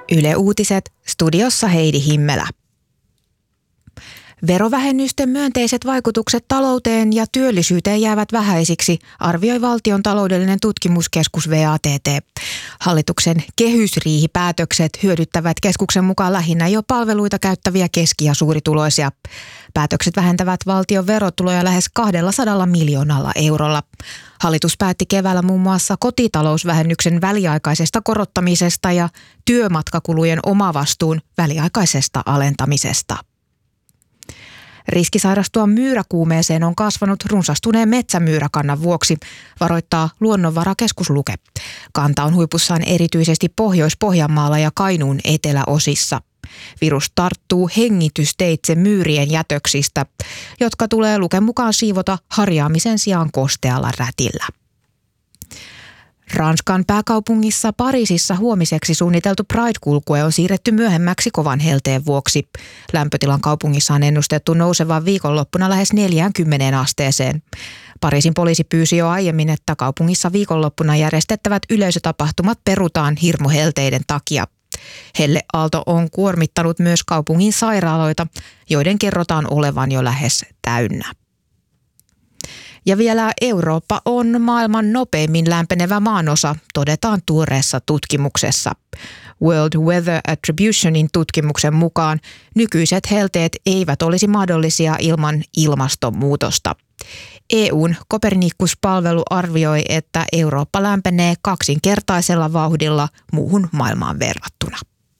Yle Uutiset, studiossa Heidi Himmelä. Verovähennysten myönteiset vaikutukset talouteen ja työllisyyteen jäävät vähäisiksi, arvioi Valtion taloudellinen tutkimuskeskus VATT. Hallituksen kehysriihipäätökset hyödyttävät keskuksen mukaan lähinnä jo palveluita käyttäviä keski- ja suurituloisia. Päätökset vähentävät valtion verotuloja lähes 200 miljoonalla eurolla. Hallitus päätti keväällä muun muassa kotitalousvähennyksen väliaikaisesta korottamisesta ja työmatkakulujen omavastuun väliaikaisesta alentamisesta. Riski sairastua myyräkuumeeseen on kasvanut runsastuneen metsämyyräkannan vuoksi, varoittaa Luonnonvarakeskus Luke. Kanta on huipussaan erityisesti Pohjois-Pohjanmaalla ja Kainuun eteläosissa. Virus tarttuu hengitysteitse myyrien jätöksistä, jotka tulee Luken mukaan siivota harjaamisen sijaan kostealla rätillä. Ranskan pääkaupungissa Pariisissa huomiseksi suunniteltu Pride-kulkue on siirretty myöhemmäksi kovan helteen vuoksi. Lämpötilan kaupungissa on ennustettu nousevan viikonloppuna lähes 40 asteeseen. Pariisin poliisi pyysi jo aiemmin, että kaupungissa viikonloppuna järjestettävät yleisötapahtumat perutaan hirmuhelteiden takia. Helleaalto on kuormittanut myös kaupungin sairaaloita, joiden kerrotaan olevan jo lähes täynnä. Ja vielä Eurooppa on maailman nopeimmin lämpenevä maanosa, todetaan tuoreessa tutkimuksessa. World Weather Attributionin tutkimuksen mukaan nykyiset helteet eivät olisi mahdollisia ilman ilmastonmuutosta. EU:n Copernicus-palvelu arvioi, että Eurooppa lämpenee 2-kertaisella vauhdilla muuhun maailmaan verrattuna.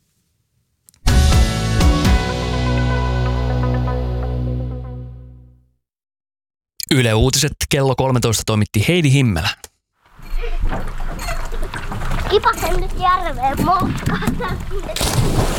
Yle Uutiset kello 13 toimitti Heidi Himmelä. Kipasen nyt järveen,